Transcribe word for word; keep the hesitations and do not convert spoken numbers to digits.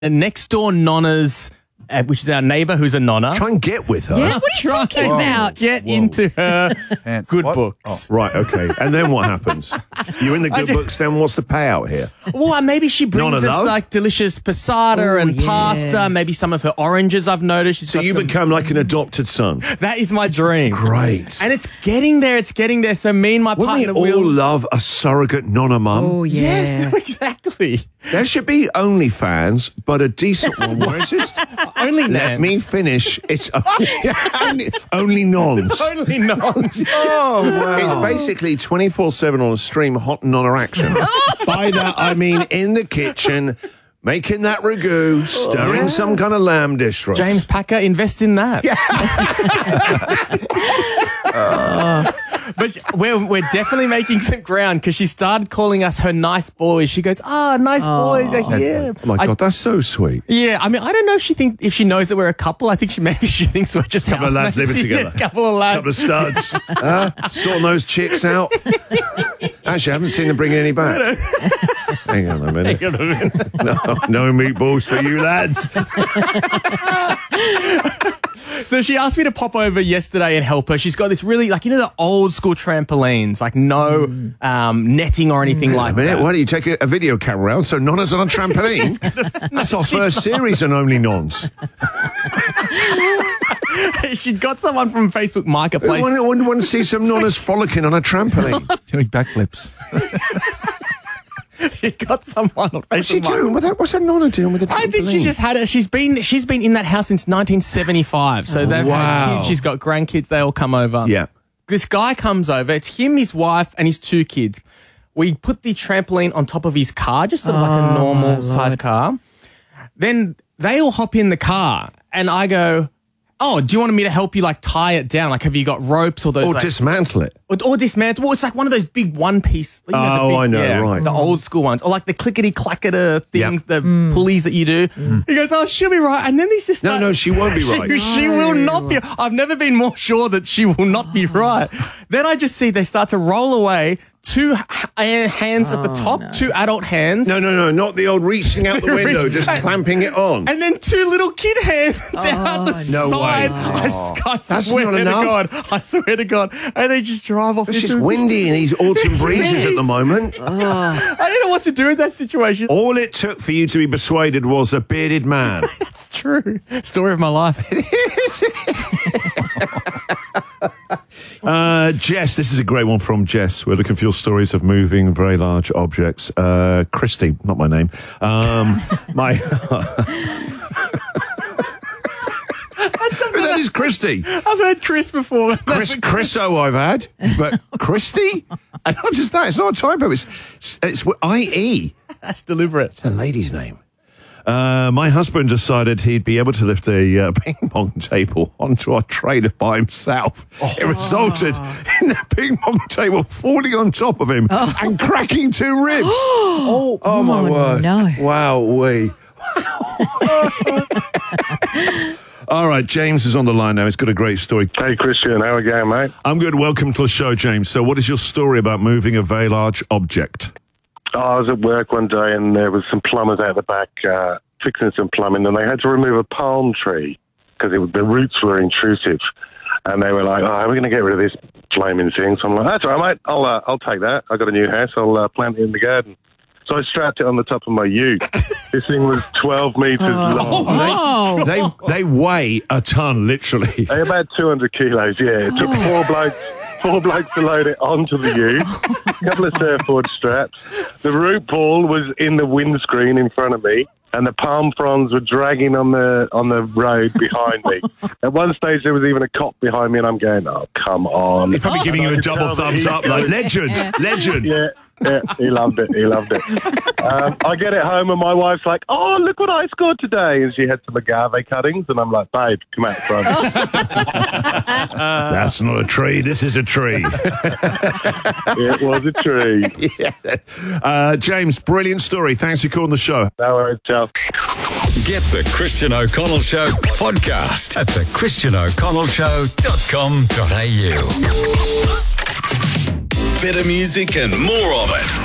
next door Nonna's, uh, which is our neighbour who's a Nonna. Try and get with her. Yeah, what are you Try talking and about? Get Whoa. into her Hands. good What? books. Right, okay. And then what happens? You're in the good just- books, then what's the payout here? Well, maybe she brings Nonna us love? like delicious passata Ooh, and yeah. pasta. Maybe some of her oranges I've noticed. She's So got you some- become like an adopted son. That is my dream. Great. And it's getting there. It's getting there. So me and my Wouldn't we partner all will. love a surrogate Nonna mum? Oh, yeah. Yes, exactly. There should be OnlyFans, but a decent one where it's just Only let me Nance. finish. It's only, only nons. Only Nons. Oh, wow. It's basically twenty-four seven on a stream, hot Nonna action. By that, I mean in the kitchen, making that ragu, stirring some kind of lamb dish for us. James Packer, invest in that. Uh, but we're, we're definitely making some ground because she started calling us her nice boys. She goes, ah, nice boys are here. Oh, my I- God, that's so sweet. Yeah, I mean, I don't know if she think if she knows that we're a couple. I think she maybe she thinks we're just Couple of lads housemates. living together. Yes, couple of lads. Couple of studs. huh? Sorting those chicks out. Actually, I haven't seen them bringing any back. Hang on a minute. Hang on a minute. No, no meatballs for you lads. So she asked me to pop over yesterday and help her. She's got this really, like, you know, the old school trampolines, like no um, netting or anything like A minute, that. why don't you take a, a video camera around so Nonna's on a trampoline? That's our first series on Only Nons. She'd got someone from Facebook Marketplace. I want, want to see some Nonnas frolicking on a trampoline. Doing backflips. She got someone on Facebook What's she Marketplace. doing with that? What's that Nonna doing with a trampoline? I think she just had it. She's been she's been in that house since nineteen seventy-five. So they've Wow. had kids. She's got grandkids. They all come over. Yeah. This guy comes over. It's him, his wife, and his two kids. We put the trampoline on top of his car, just sort of like a normal size car. Then they all hop in the car, and I go, "Oh, do you want me to help you like tie it down? Like, have you got ropes or those?" Or like, dismantle it. Or, or dismantle. Well, it's like one of those big one piece. You know, the Oh, big, I know, yeah, right. The old school ones. Or like the clickety clacketer things, Yep. the pulleys that you do. He goes, oh, she'll be right. And then he's just. No, no, she won't be she, right. She will not be. I've never been more sure that she will not be right. Then I just see they start to roll away. Two h- hands at the top, two adult hands. No, no, no, not the old reaching out the To window, reach- just clamping it on. And then two little kid hands out the no side. way. I, s- I That's swear not to enough. God. I swear to God. And they just drive off. It's into just the windy in these autumn It breezes at the is. moment. I don't know what to do in that situation. All it took for you to be persuaded was a bearded man. It's true. Story of my life. Uh, Jess, this is a great one from Jess. We're looking for your stories of moving very large objects. Uh, Christy, not my name. Um, my. That is Christy. I've heard Chris before. Chris, Chriso I've had, but Christy? And not just that, it's not a typo, it's, it's I E. That's deliberate. It's a lady's name. Uh, my husband decided he'd be able to lift a uh, ping pong table onto our trailer by himself. It resulted in the ping pong table falling on top of him and cracking two ribs. Oh, Oh, my word. no. Wow, we. All right, James is on the line now. He's got a great story. Hey, Christian, how are we going, mate? I'm good. Welcome to the show, James. So what is your story about moving a very large object? Oh, I was at work one day and there was some plumbers out the back uh, fixing some plumbing, and they had to remove a palm tree because the roots were intrusive. And they were like, oh, we're going to get rid of this flaming thing. So I'm like, that's all right, mate. I'll, uh, I'll take that. I've got a new house. I'll uh, plant it in the garden. So I strapped it on the top of my ute. This thing was twelve metres long. Oh. They they weigh a ton, literally. Hey, about two hundred kilos, yeah. It took four blokes, four blokes to load it onto the ute, a couple of surfboard straps. The root ball was in the windscreen in front of me, and the palm fronds were dragging on the on the road behind me. At one stage, there was even a cop behind me, and I'm going, oh, come on. He's probably giving you a double thumbs up, like, legend, legend. Yeah, yeah, he loved it. He loved it. Um, I get it home, and my wife's like, "Oh, look what I scored today!" And she had some agave cuttings, and I'm like, "Babe, come out front." That's not a tree. This is a tree. It was a tree. Yeah. uh, James, brilliant story. Thanks for calling the show. No worries, ciao. Get the Christian O'Connell Show podcast at the christian o'connell show dot com dot a u. Better music and more of it